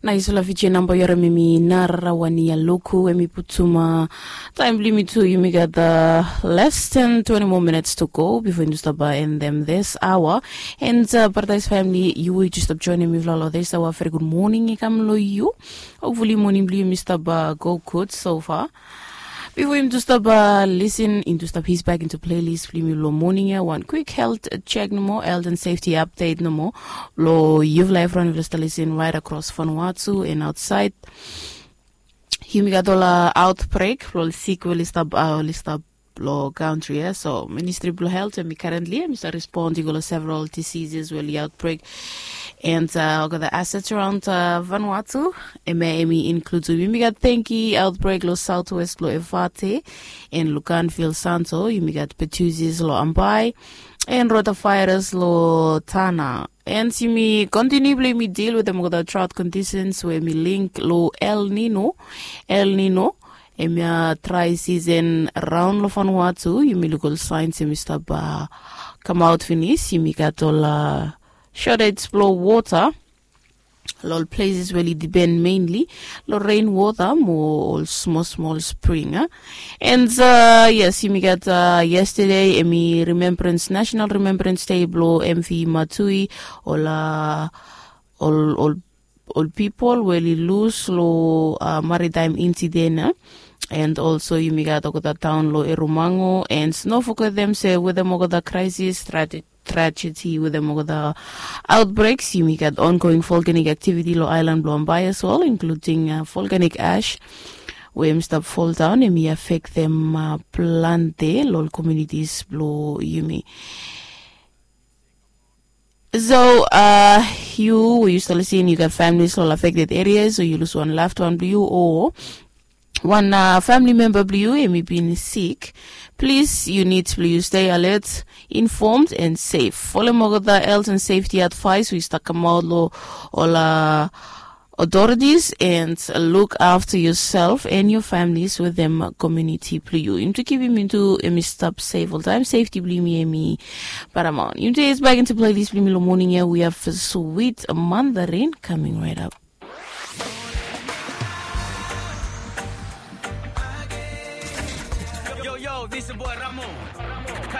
Na isola fiche namba yara mimi narawani ya loku emi putuma time limit to you got the less than 20 more minutes to go before you stop by in them this hour. And Paradise family, you will just stop joining me vlog this hour. Very good morning, ikamlo you. Hopefully morning blue Mr. Ba go good so far. Before him to stop listen into stop his back into playlist Flimmy morning here. One quick health check no more, health and safety update no more. Lo you've life run with listen right across Vanuatu and outside. Humigatola outbreak lo sequel list up lo country, yeah. So Ministry of Health and me currently I'm responding to several diseases well the outbreak and got the assets around Vanuatu. Emi includes we got Tenki outbreak lo southwest lo Evate and Lucanville Santo. You got Petusis lo Ambai and rotavirus lo Tana. And see me continually me deal with them with the drought conditions where me link lo El Nino. Emia tri-season round lo Vanuatu, you may local signs Mr. Ba come out finish, you may get all should explore water. All places where it depend mainly lo rainwater, more small spring. And yes, you may get yesterday Emi National Remembrance Day blo MV Matui all people will lose lo maritime incident. And also you may get the town lo Erumango and snowfall them say with them the crisis tragedy with them the outbreaks. You may get ongoing volcanic activity lo island blown by as well, including volcanic ash where stop fall down and may affect them plante lo communities blow yumi. So you used to listen, you got families all affected areas, so you lose one loved one blue or one family member blue and me being sick. Please, you need to stay alert, informed and safe. Follow more the health and safety advice. We stuck them all authorities and look after yourself and your families with them community blue. You to keep him into a stop safe all time. Safety blue me paramount. You is back into playlist blue morning here. We have Sweet Mandarin coming right up. Yo, this is boy Ramon.